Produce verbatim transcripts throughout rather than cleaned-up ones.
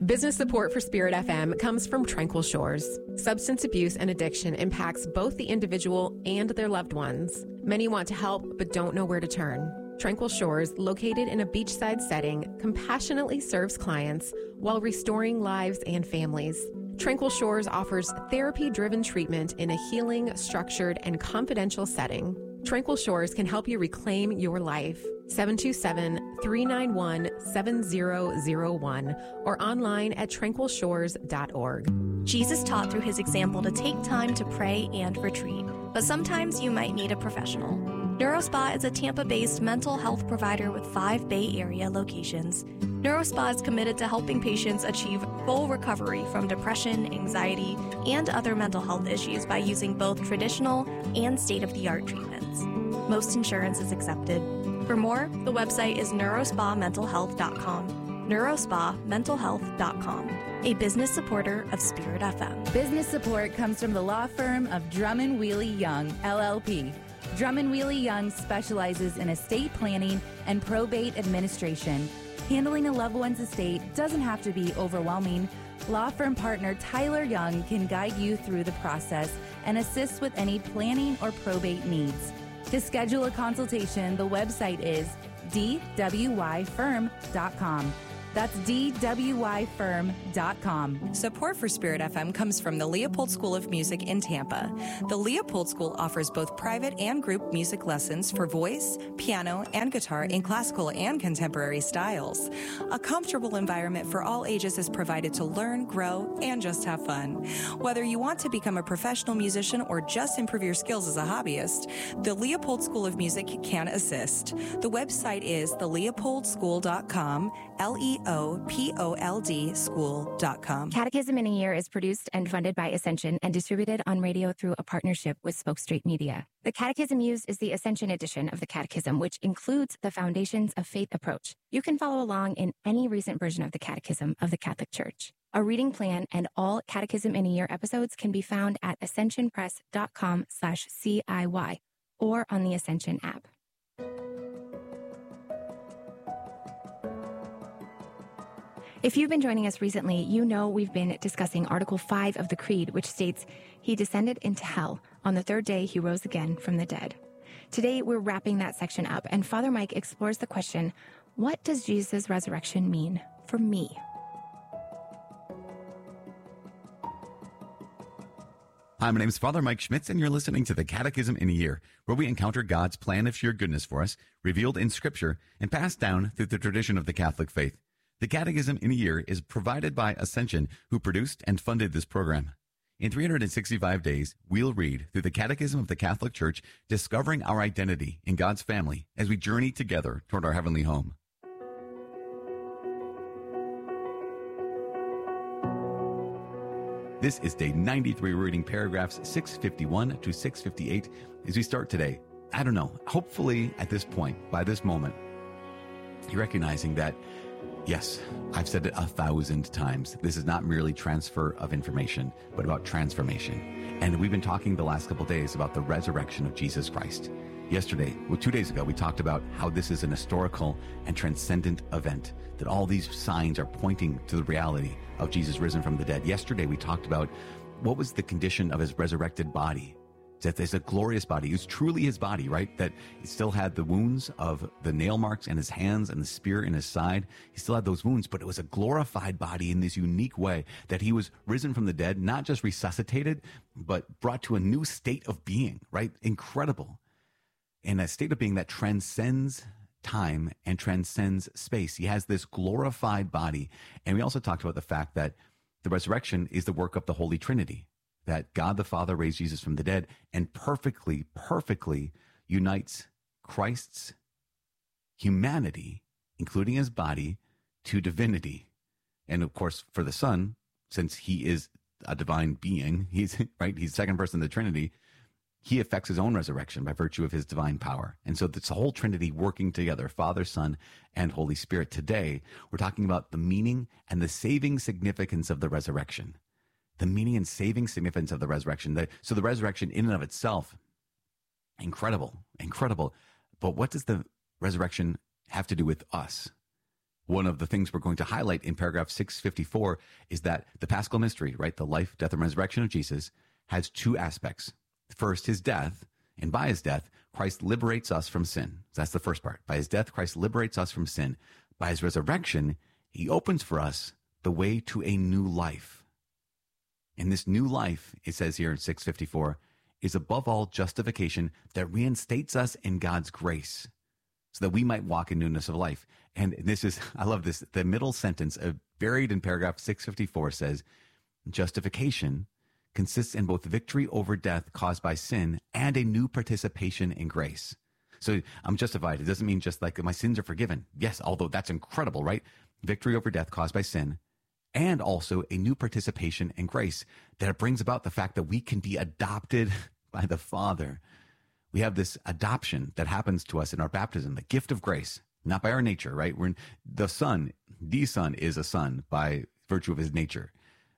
Business support for Spirit F M comes from Tranquil Shores. Substance abuse and addiction impacts both the individual and their loved ones. Many want to help but don't know where to turn. Tranquil Shores, located in a beachside setting, compassionately serves clients while restoring lives and families. Tranquil Shores offers therapy-driven treatment in a healing, structured, and confidential setting. Tranquil Shores can help you reclaim your life. seven two seven, three nine one, seven zero zero one or online at tranquil shores dot org. Jesus taught through his example to take time to pray and retreat, but sometimes you might need a professional. NeuroSpa is a Tampa-based mental health provider with five Bay Area locations. NeuroSpa is committed to helping patients achieve full recovery from depression, anxiety, and other mental health issues by using both traditional and state-of-the-art treatments. Most insurance is accepted. For more, the website is neurospa mental health dot com. neurospa mental health dot com, a business supporter of Spirit F M. Business support comes from the law firm of Drummond Wheely Young, L L P. Drummond Wheely Young specializes in estate planning and probate administration. Handling a loved one's estate doesn't have to be overwhelming. Law firm partner Tyler Young can guide you through the process and assist with any planning or probate needs. To schedule a consultation, the website is d w y firm dot com. That's d w y firm dot com. Support for Spirit F M comes from the Leopold School of Music in Tampa. The Leopold School offers both private and group music lessons for voice, piano, and guitar in classical and contemporary styles. A comfortable environment for all ages is provided to learn, grow, and just have fun. Whether you want to become a professional musician or just improve your skills as a hobbyist, the Leopold School of Music can assist. The website is the leopold school dot com, L E O P O L D school dot com. Catechism in a Year is produced and funded by Ascension and distributed on radio through a partnership with Spoke Street Media. The Catechism used is the Ascension edition of the Catechism, which includes the Foundations of Faith approach. You can follow along in any recent version of the Catechism of the Catholic Church. A reading plan and all Catechism in a Year episodes can be found at ascensionpress dot com slash C I Y or on the Ascension app. If you've been joining us recently, you know we've been discussing Article five of the Creed, which states, "He descended into hell. On the third day, he rose again from the dead." Today, we're wrapping that section up, and Father Mike explores the question, what does Jesus' resurrection mean for me? Hi, my name is Father Mike Schmitz, and you're listening to the Catechism in a Year, where we encounter God's plan of sheer goodness for us, revealed in Scripture, and passed down through the tradition of the Catholic faith. The Catechism in a Year is provided by Ascension, who produced and funded this program. In three hundred sixty-five days, we'll read through the Catechism of the Catholic Church, discovering our identity in God's family as we journey together toward our heavenly home. This is day ninety-three, reading paragraphs six fifty-one to six fifty-eight as we start today. I don't know, hopefully at this point, by this moment, you're recognizing that yes, I've said it a thousand times. This is not merely transfer of information, but about transformation. And we've been talking the last couple of days about the resurrection of Jesus Christ. Yesterday, well, two days ago, we talked about how this is an historical and transcendent event, that all these signs are pointing to the reality of Jesus risen from the dead. Yesterday, we talked about what was the condition of his resurrected body. That there's a glorious body. It was truly his body, right? That he still had the wounds of the nail marks in his hands and the spear in his side. He still had those wounds, but it was a glorified body in this unique way that he was risen from the dead, not just resuscitated, but brought to a new state of being, right? Incredible. In a state of being that transcends time and transcends space. He has this glorified body. And we also talked about the fact that the resurrection is the work of the Holy Trinity, that God the Father raised Jesus from the dead and perfectly, perfectly unites Christ's humanity, including his body, to divinity. And of course, for the Son, since he is a divine being, he's right, he's the second person of the Trinity, he affects his own resurrection by virtue of his divine power. And so it's the whole Trinity working together, Father, Son, and Holy Spirit. Today, we're talking about the meaning and the saving significance of the resurrection. The meaning and saving significance of the resurrection. The, so the resurrection in and of itself, incredible, incredible. But what does the resurrection have to do with us? One of the things we're going to highlight in paragraph six fifty-four is that the Paschal mystery, right, the life, death, and resurrection of Jesus, has two aspects. First, his death, and by his death, Christ liberates us from sin. So that's the first part. By his death, Christ liberates us from sin. By his resurrection, he opens for us the way to a new life. And this new life, it says here in six fifty-four, is above all justification that reinstates us in God's grace so that we might walk in newness of life. And this is, I love this, the middle sentence uh, buried in paragraph six fifty-four says, justification consists in both victory over death caused by sin and a new participation in grace. So I'm justified. It doesn't mean just like my sins are forgiven. Yes, although that's incredible, right? Victory over death caused by sin, and also a new participation in grace, that it brings about the fact that we can be adopted by the Father. We have this adoption that happens to us in our baptism, the gift of grace, not by our nature, right? We're in, the Son, the Son is a son by virtue of his nature.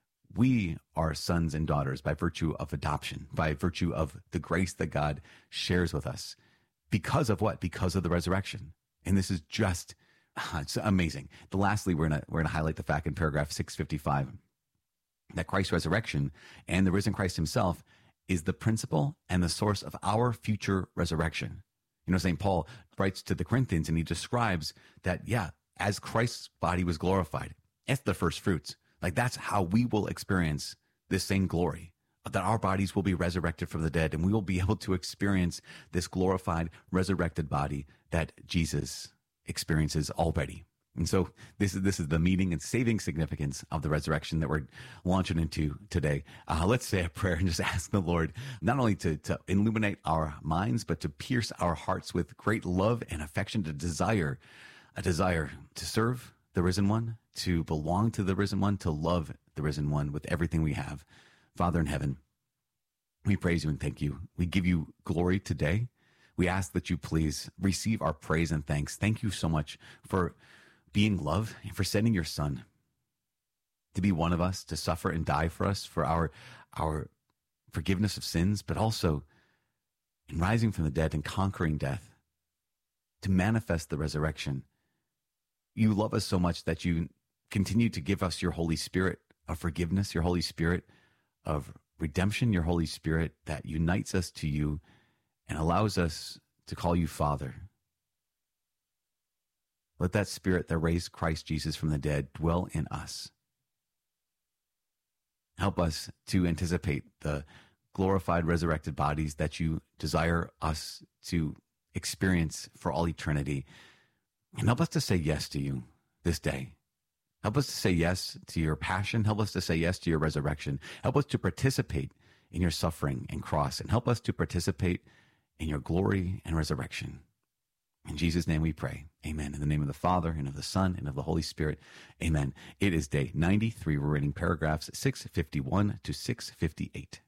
We are sons and daughters by virtue of adoption, by virtue of the grace that God shares with us. Because of what? Because of the resurrection. And this is just, it's amazing. But lastly, we're going to we're going to highlight the fact in paragraph six fifty-five that Christ's resurrection and the risen Christ himself is the principle and the source of our future resurrection. You know, Saint Paul writes to the Corinthians and he describes that, yeah, as Christ's body was glorified, it's the first fruits. Like that's how we will experience this same glory, that our bodies will be resurrected from the dead and we will be able to experience this glorified, resurrected body that Jesus experiences already. And so this is this is the meaning and saving significance of the resurrection that we're launching into today. Uh, let's say a prayer and just ask the Lord not only to, to illuminate our minds, but to pierce our hearts with great love and affection, to desire, a desire to serve the risen one, to belong to the risen one, to love the risen one with everything we have. Father in heaven, we praise you and thank you. We give you glory today. We ask that you please receive our praise and thanks. Thank you so much for being love and for sending your son to be one of us, to suffer and die for us, for our, our forgiveness of sins, but also in rising from the dead and conquering death, to manifest the resurrection. You love us so much that you continue to give us your Holy Spirit of forgiveness, your Holy Spirit of redemption, your Holy Spirit that unites us to you and allows us to call you Father. Let that Spirit that raised Christ Jesus from the dead dwell in us. Help us to anticipate the glorified, resurrected bodies that you desire us to experience for all eternity. And help us to say yes to you this day. Help us to say yes to your passion. Help us to say yes to your resurrection. Help us to participate in your suffering and cross. And help us to participate in your glory and resurrection. In Jesus' name we pray. Amen. In the name of the Father, and of the Son, and of the Holy Spirit. Amen. It is day ninety-three. We're reading paragraphs six fifty-one to six fifty-eight.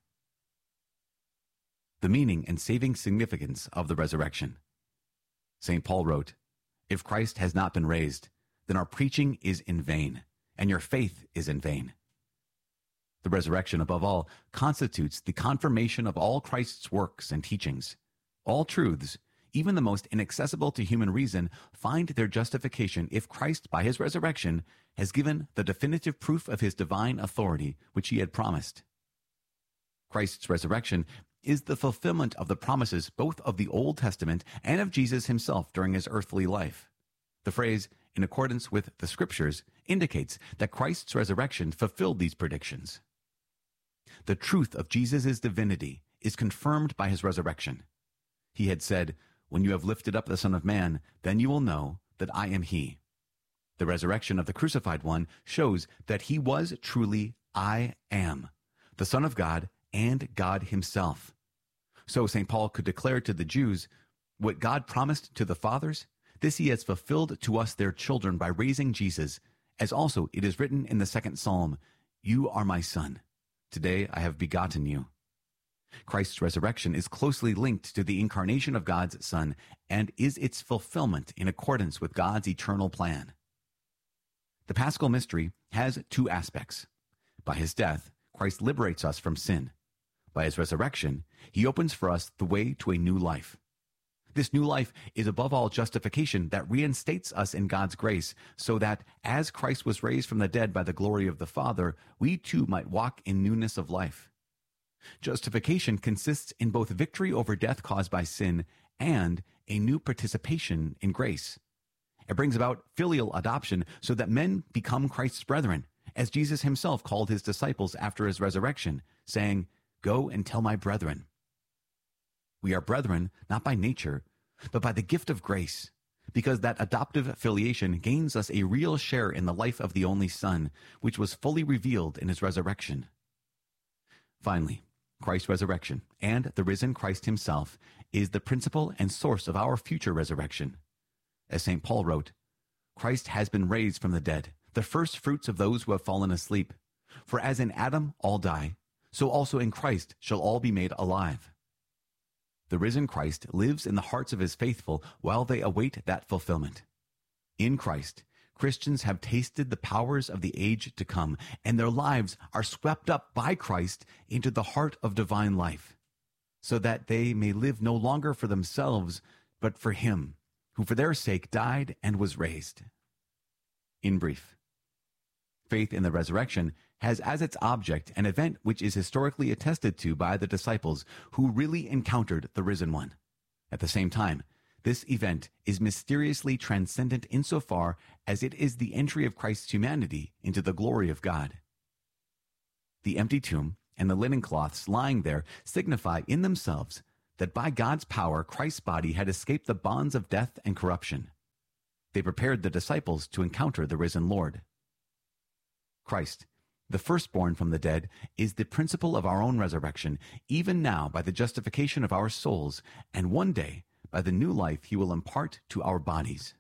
The meaning and saving significance of the resurrection. Saint Paul wrote, "If Christ has not been raised, then our preaching is in vain, and your faith is in vain." The resurrection, above all, constitutes the confirmation of all Christ's works and teachings. All truths, even the most inaccessible to human reason, find their justification if Christ, by his resurrection, has given the definitive proof of his divine authority, which he had promised. Christ's resurrection is the fulfillment of the promises both of the Old Testament and of Jesus himself during his earthly life. The phrase, "in accordance with the Scriptures," indicates that Christ's resurrection fulfilled these predictions. The truth of Jesus' divinity is confirmed by his resurrection. He had said, "When you have lifted up the Son of Man, then you will know that I am he." The resurrection of the crucified one shows that he was truly I am, the Son of God and God himself. So Saint Paul could declare to the Jews, what God promised to the fathers, this he has fulfilled to us their children by raising Jesus, as also it is written in the second Psalm, "You are my son. Today I have begotten you." Christ's resurrection is closely linked to the incarnation of God's Son and is its fulfillment in accordance with God's eternal plan. The Paschal mystery has two aspects. By his death, Christ liberates us from sin. By his resurrection, he opens for us the way to a new life. This new life is above all justification that reinstates us in God's grace, so that as Christ was raised from the dead by the glory of the Father, we too might walk in newness of life. Justification consists in both victory over death caused by sin and a new participation in grace. It brings about filial adoption so that men become Christ's brethren, as Jesus himself called his disciples after his resurrection, saying, "Go and tell my brethren." We are brethren not by nature, but by the gift of grace, because that adoptive filiation gains us a real share in the life of the only Son, which was fully revealed in his resurrection. Finally, Christ's resurrection and the risen Christ himself is the principle and source of our future resurrection. As Saint Paul wrote, "Christ has been raised from the dead, the first fruits of those who have fallen asleep. For as in Adam all die, so also in Christ shall all be made alive." The risen Christ lives in the hearts of his faithful while they await that fulfillment. In Christ, Christians have tasted the powers of the age to come, and their lives are swept up by Christ into the heart of divine life, so that they may live no longer for themselves, but for him, who for their sake died and was raised. In brief, faith in the resurrection has as its object an event which is historically attested to by the disciples who really encountered the risen one. At the same time, this event is mysteriously transcendent insofar as it is the entry of Christ's humanity into the glory of God. The empty tomb and the linen cloths lying there signify in themselves that by God's power Christ's body had escaped the bonds of death and corruption. They prepared the disciples to encounter the risen Lord. Christ, the firstborn from the dead, is the principle of our own resurrection, even now by the justification of our souls, and one day by the new life he will impart to our bodies.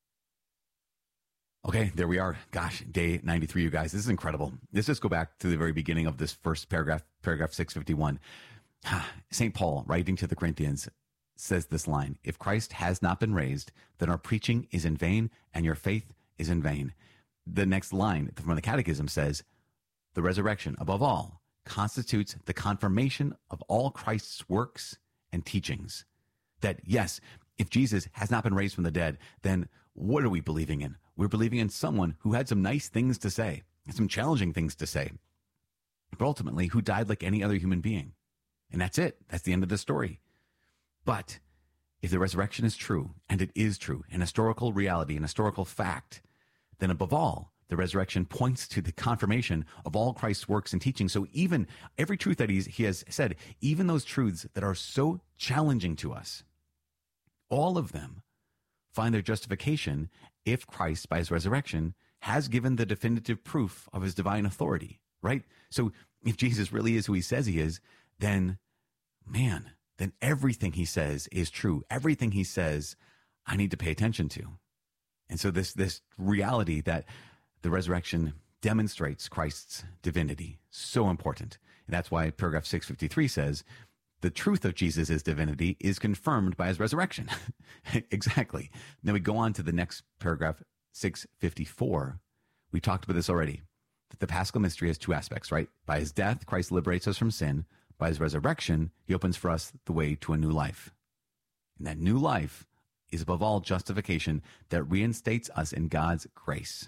Okay, there we are. Gosh, day ninety-three, you guys. This is incredible. Let's just go back to the very beginning of this first paragraph, paragraph six fifty-one. Saint Paul, writing to the Corinthians, says this line, "If Christ has not been raised, then our preaching is in vain, and your faith is in vain." The next line from the Catechism says, "The resurrection, above all, constitutes the confirmation of all Christ's works and teachings." That, yes, if Jesus has not been raised from the dead, then what are we believing in? We're believing in someone who had some nice things to say, some challenging things to say, but ultimately who died like any other human being. And that's it. That's the end of the story. But if the resurrection is true, and it is true, an historical reality, an historical fact, then above all, the resurrection points to the confirmation of all Christ's works and teachings. So even every truth that he's, he has said, even those truths that are so challenging to us, all of them find their justification if Christ, by his resurrection, has given the definitive proof of his divine authority, right? So if Jesus really is who he says he is, then, man, then everything he says is true. Everything he says, I need to pay attention to. And so this, this reality that the resurrection demonstrates Christ's divinity, so important. And that's why paragraph six fifty-three says, the truth of Jesus' divinity is confirmed by his resurrection. Exactly. Then we go on to the next paragraph, six fifty-four. We talked about this already, that the Paschal mystery has two aspects, right? By his death, Christ liberates us from sin. By his resurrection, he opens for us the way to a new life. And that new life is above all justification that reinstates us in God's grace.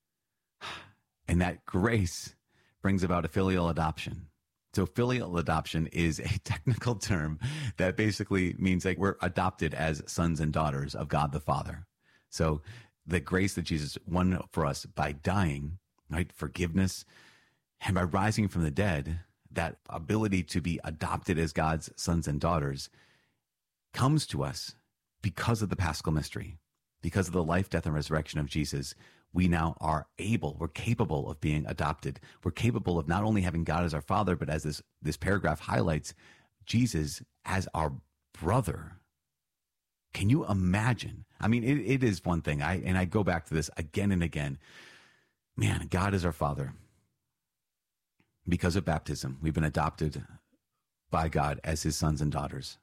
And that grace brings about a filial adoption. So filial adoption is a technical term that basically means that we're adopted as sons and daughters of God the Father. So the grace that Jesus won for us by dying, right, forgiveness, and by rising from the dead, that ability to be adopted as God's sons and daughters comes to us because of the Paschal mystery, because of the life, death, and resurrection of Jesus. We now are able, we're capable of being adopted. We're capable of not only having God as our Father, but as this, this paragraph highlights, Jesus as our brother. Can you imagine? I mean, it, it is one thing. I and I go back to this again and again. Man, God is our Father. Because of baptism, we've been adopted by God as his sons and daughters.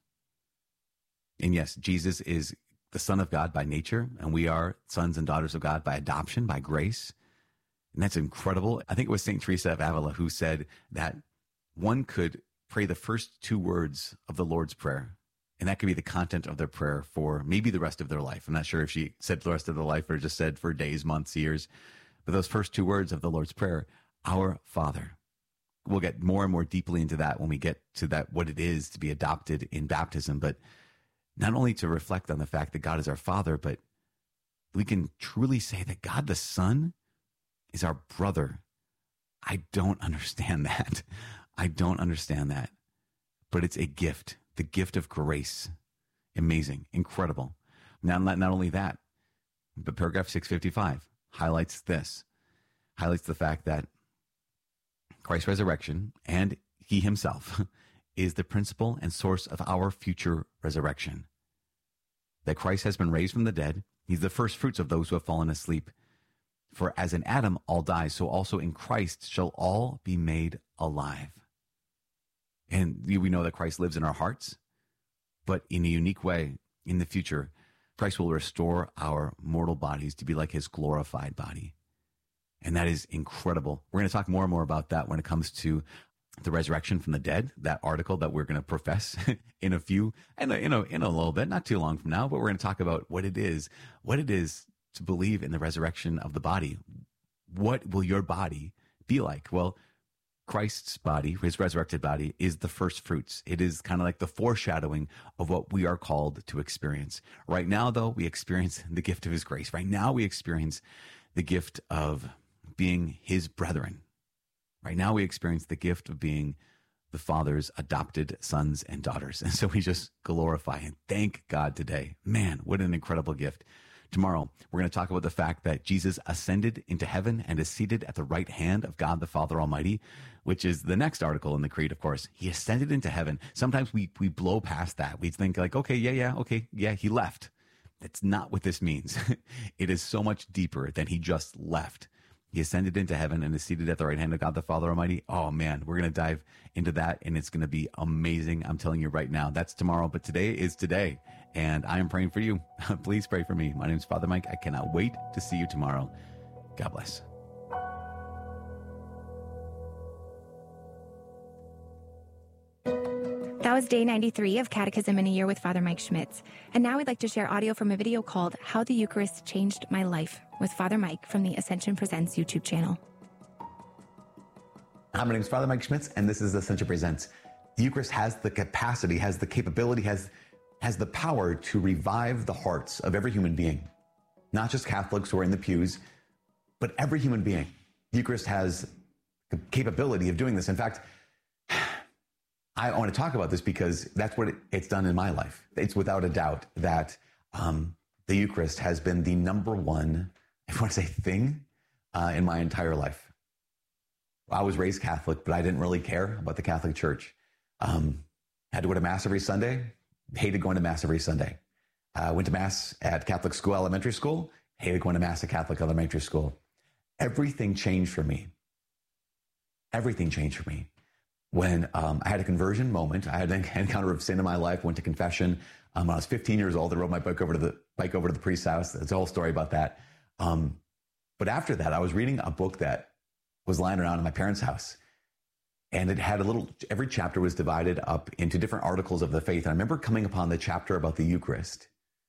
And yes, Jesus is the Son of God by nature, and we are sons and daughters of God by adoption, by grace. And that's incredible. I think it was Saint Teresa of Avila who said that one could pray the first two words of the Lord's Prayer And that could be the content of their prayer for maybe the rest of their life. I'm not sure if she said the rest of their life or just said for days, months, years. But those first two words of the Lord's Prayer, our Father. We'll get more and more deeply into that when we get to that, what it is to be adopted in baptism. But not only to reflect on the fact that God is our Father, but we can truly say that God the Son is our brother. I don't understand that. I don't understand that. But it's a gift, the gift of grace. Amazing, incredible. Now, not, not only that, but paragraph six fifty-five highlights this, highlights the fact that Christ's resurrection and he himself is the principle and source of our future resurrection. That Christ has been raised from the dead. He's the first fruits of those who have fallen asleep. For as in Adam all die, so also in Christ shall all be made alive. And we know that Christ lives in our hearts, but in a unique way in the future, Christ will restore our mortal bodies to be like his glorified body. And that is incredible. We're going to talk more and more about that when it comes to the resurrection from the dead, that article that we're going to profess in a few, in a, in a, in a little bit, not too long from now, but we're going to talk about what it is, what it is to believe in the resurrection of the body. What will your body be like? Well, Christ's body, his resurrected body, is the first fruits. It is kind of like the foreshadowing of what we are called to experience. Right now, though, we experience the gift of his grace. Right now, we experience the gift of being his brethren. Right now, we experience the gift of being the Father's adopted sons and daughters. And so we just glorify and thank God today. Man, what an incredible gift. Tomorrow, we're going to talk about the fact that Jesus ascended into heaven and is seated at the right hand of God the Father Almighty, which is the next article in the Creed, of course. He ascended into heaven. Sometimes we we blow past that. We think like, okay, yeah, yeah, okay, yeah, he left. That's not what this means. It is so much deeper than he just left. He ascended into heaven and is seated at the right hand of God the Father Almighty. Oh, man, we're going to dive into that, and it's going to be amazing. I'm telling you right now, that's tomorrow, but today is today, and I am praying for you. Please pray for me. My name is Father Mike. I cannot wait to see you tomorrow. God bless. That was day ninety-three of Catechism in a Year with Father Mike Schmitz. And now we'd like to share audio from a video called How the Eucharist Changed My Life with Father Mike from the Ascension Presents YouTube channel. Hi, my name is Father Mike Schmitz, and this is Ascension Presents. The Eucharist has the capacity, has the capability, has, has the power to revive the hearts of every human being. Not just Catholics who are in the pews, but every human being. The Eucharist has the capability of doing this. In fact, I want to talk about this because that's what it, it's done in my life. It's without a doubt that um, the Eucharist has been the number one, if I want to say thing, uh, in my entire life. I was raised Catholic, but I didn't really care about the Catholic Church. Um, had to go to Mass every Sunday. Hated going to Mass every Sunday. Uh, went to Mass at Catholic school, elementary school. Hated going to Mass at Catholic elementary school. Everything changed for me. Everything changed for me. When um, I had a conversion moment, I had an encounter of sin in my life, went to confession. Um, when I was fifteen years old, I rode my bike over to the bike over to the priest's house. There's a whole story about that. Um, but after that, I was reading a book that was lying around in my parents' house. And it had a little, every chapter was divided up into different articles of the faith. And I remember coming upon the chapter about the Eucharist.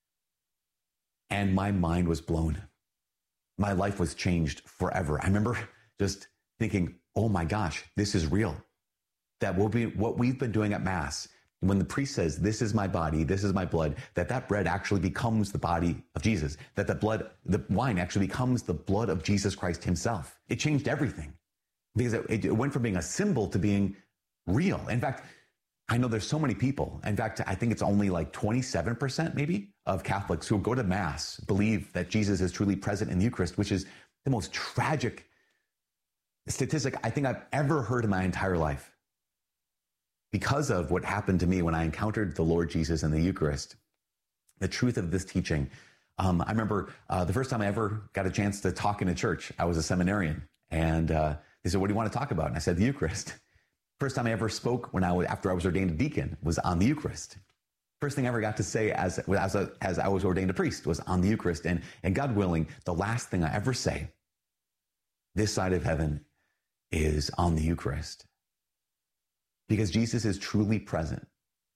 And my mind was blown. My life was changed forever. I remember just thinking, oh my gosh, this is real. That will be what we've been doing at Mass. When the priest says, this is my body, this is my blood, that that bread actually becomes the body of Jesus, that the blood, the wine actually becomes the blood of Jesus Christ himself. It changed everything because it, it went from being a symbol to being real. In fact, I know there's so many people. In fact, I think it's only like twenty-seven percent maybe of Catholics who go to Mass believe that Jesus is truly present in the Eucharist, which is the most tragic statistic I think I've ever heard in my entire life. Because of what happened to me when I encountered the Lord Jesus in the Eucharist, the truth of this teaching. Um, I remember uh, the first time I ever got a chance to talk in a church, I was a seminarian. And uh, they said, what do you want to talk about? And I said, the Eucharist. First time I ever spoke when I was, after I was ordained a deacon was on the Eucharist. First thing I ever got to say as, as, a, as I was ordained a priest was on the Eucharist. And, and God willing, the last thing I ever say this side of heaven is on the Eucharist. Because Jesus is truly present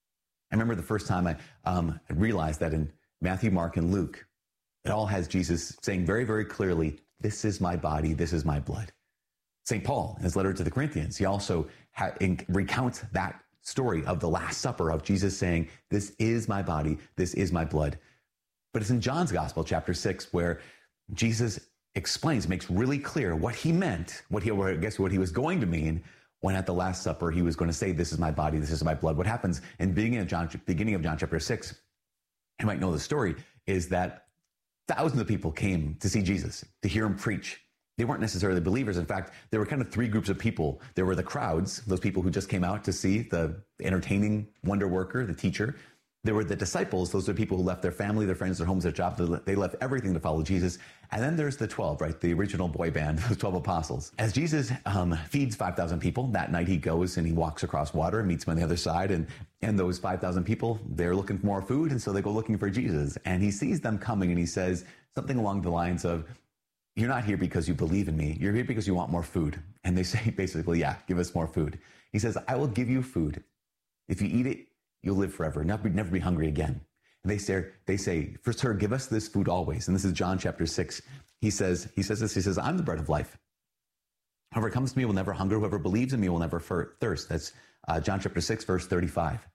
I remember the first time I, um, I realized that in Matthew, Mark, and Luke, it all has Jesus saying very, very clearly, this is my body, this is my blood. Saint Paul, in his letter to the Corinthians, he also ha- in, recounts that story of the Last Supper, of Jesus saying, this is my body, this is my blood. But it's in John's Gospel, chapter six, where Jesus explains, makes really clear what he meant, what he, or I guess what he was going to mean when at the Last Supper he was going to say, this is my body, this is my blood. What happens in the beginning of John, beginning of John chapter six, you might know the story, is that thousands of people came to see Jesus, to hear him preach. They weren't necessarily believers. In fact, there were kind of three groups of people. There were the crowds, those people who just came out to see the entertaining wonder worker, the teacher. There were the disciples. Those are people who left their family, their friends, their homes, their jobs. They left everything to follow Jesus. And then there's the twelve, right? The original boy band, those twelve apostles. As Jesus um, feeds five thousand people, that night he goes and he walks across water and meets them on the other side. And, and those five thousand people, they're looking for more food. And so they go looking for Jesus. And he sees them coming and he says something along the lines of, you're not here because you believe in me. You're here because you want more food. And they say basically, yeah, give us more food. He says, I will give you food. If you eat it, you'll live forever, never, never be hungry again. And they say, they say, for sir, give us this food always. And this is John chapter six. He says, he says this, he says, I'm the bread of life. Whoever comes to me will never hunger. Whoever believes in me will never thirst. That's uh, John chapter six, verse thirty-five.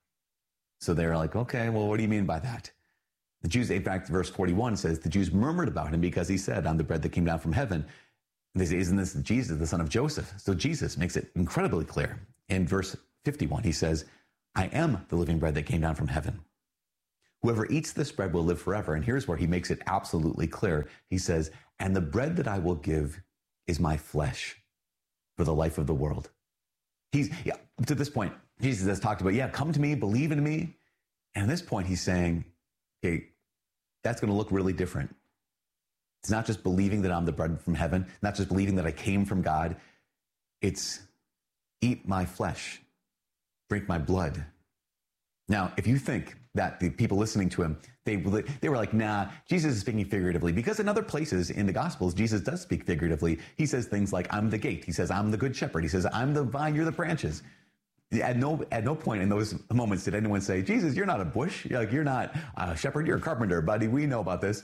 So they're like, okay, well, what do you mean by that? The Jews, in fact, verse forty-one says, the Jews murmured about him because he said, I'm the bread that came down from heaven. And they say, isn't this Jesus, the son of Joseph? So Jesus makes it incredibly clear. In verse fifty-one, he says, I am the living bread that came down from heaven. Whoever eats this bread will live forever. And here's where he makes it absolutely clear. He says, and the bread that I will give is my flesh for the life of the world. He's, yeah, to this point, Jesus has talked about, yeah, come to me, believe in me. And at this point, he's saying, okay, that's going to look really different. It's not just believing that I'm the bread from heaven, not just believing that I came from God. It's eat my flesh, drink my blood. Now, if you think that the people listening to him, they, they were like, nah, Jesus is speaking figuratively, because in other places in the Gospels, Jesus does speak figuratively. He says things like, I'm the gate. He says, I'm the good shepherd. He says, I'm the vine, you're the branches. At no, at no point in those moments did anyone say, Jesus, you're not a bush. You're like, you're not a shepherd, you're a carpenter, buddy. We know about this.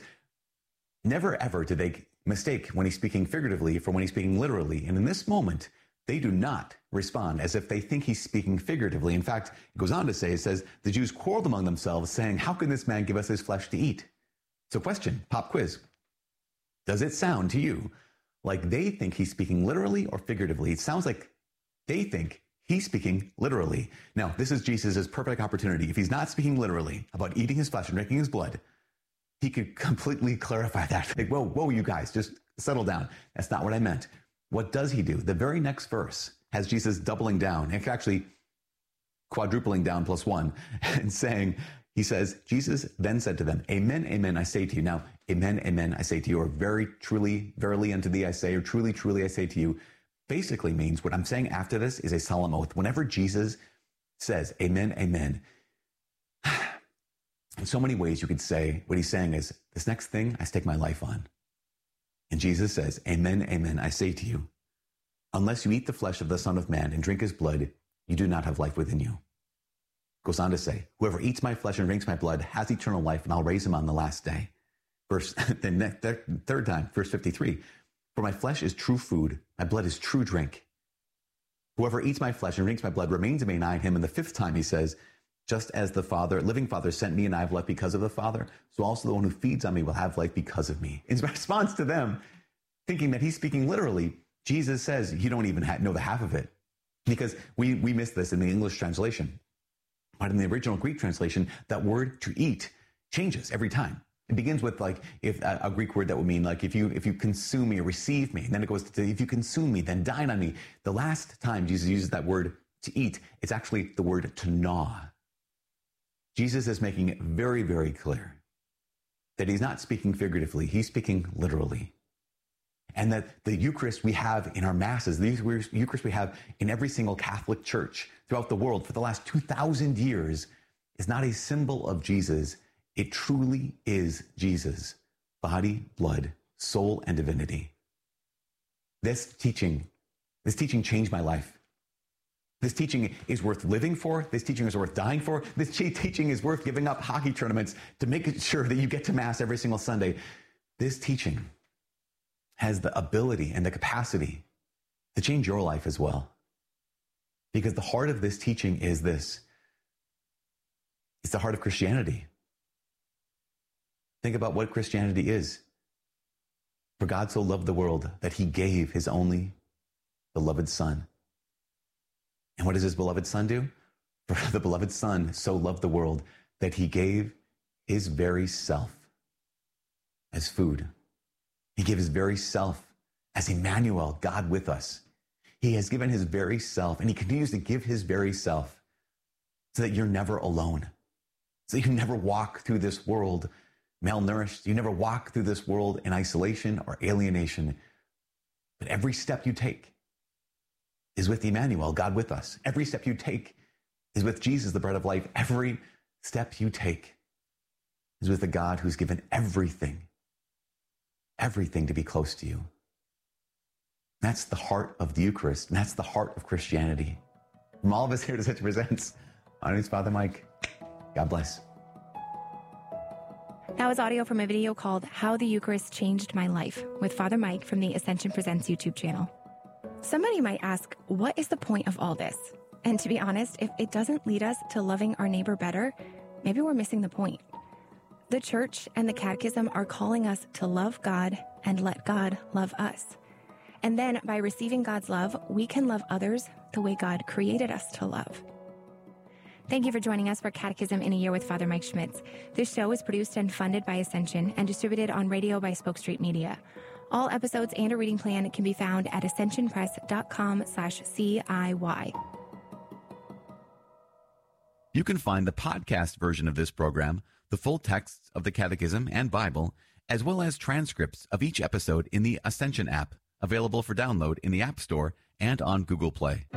Never, ever did they mistake when he's speaking figuratively from when he's speaking literally. And in this moment, they do not respond as if they think he's speaking figuratively. In fact, it goes on to say, it says, the Jews quarreled among themselves, saying, how can this man give us his flesh to eat? So question, pop quiz. Does it sound to you like they think he's speaking literally or figuratively? It sounds like they think he's speaking literally. Now, this is Jesus' perfect opportunity. If he's not speaking literally about eating his flesh and drinking his blood, he could completely clarify that. Like, whoa, whoa, you guys, just settle down. That's not what I meant. What does he do? The very next verse has Jesus doubling down, and actually quadrupling down plus one, and saying, he says, Jesus then said to them, amen, amen, I say to you. Now, amen, amen, I say to you, or very truly, verily unto thee I say, or truly, truly I say to you, basically means what I'm saying after this is a solemn oath. Whenever Jesus says, amen, amen, in so many ways you could say what he's saying is, this next thing I stake my life on. And Jesus says, amen, amen, I say to you, unless you eat the flesh of the Son of Man and drink his blood, you do not have life within you. Goes on to say, whoever eats my flesh and drinks my blood has eternal life, and I'll raise him on the last day. Verse, the next, third time, verse fifty-three, for my flesh is true food, my blood is true drink. Whoever eats my flesh and drinks my blood remains in me and I in him. And the fifth time he says, just as the Father, living Father, sent me and I have life because of the Father, so also the one who feeds on me will have life because of me. In response to them, thinking that he's speaking literally, Jesus says, you don't even know the half of it. Because we, we miss this in the English translation. But in the original Greek translation, that word to eat changes every time. It begins with like if a, a Greek word that would mean like if you if you consume me or receive me. And then it goes to if you consume me, then dine on me. The last time Jesus uses that word to eat, it's actually the word to gnaw. Jesus is making it very, very clear that he's not speaking figuratively. He's speaking literally. And that the Eucharist we have in our masses, the Eucharist we have in every single Catholic church throughout the world for the last two thousand years is not a symbol of Jesus. It truly is Jesus, body, blood, soul, and divinity. This teaching, this teaching changed my life. This teaching is worth living for. This teaching is worth dying for. This teaching is worth giving up hockey tournaments to make sure that you get to Mass every single Sunday. This teaching has the ability and the capacity to change your life as well. Because the heart of this teaching is this. It's the heart of Christianity. Think about what Christianity is. For God so loved the world that he gave his only beloved Son. And what does his beloved Son do? For the beloved Son so loved the world that he gave his very self as food. He gave his very self as Emmanuel, God with us. He has given his very self, and he continues to give his very self so that you're never alone. So you never walk through this world malnourished. You never walk through this world in isolation or alienation. But every step you take is with Emmanuel, God with us. Every step you take is with Jesus, the bread of life. Every step you take is with a God who's given everything, everything to be close to you. That's the heart of the Eucharist, and that's the heart of Christianity. From all of us here to Such Presents, my name is Father Mike. God bless. That was audio from a video called How the Eucharist Changed My Life with Father Mike from the Ascension Presents YouTube channel. Somebody might ask, what is the point of all this? And to be honest, if it doesn't lead us to loving our neighbor better, maybe we're missing the point. The Church and the Catechism are calling us to love God and let God love us. And then by receiving God's love, we can love others the way God created us to love. Thank you for joining us for Catechism in a Year with Father Mike Schmitz. This show is produced and funded by Ascension and distributed on radio by Spoke Street Media. All episodes and a reading plan can be found at ascensionpress.com slash CIY. You can find the podcast version of this program, the full texts of the Catechism and Bible, as well as transcripts of each episode in the Ascension app, available for download in the App Store and on Google Play.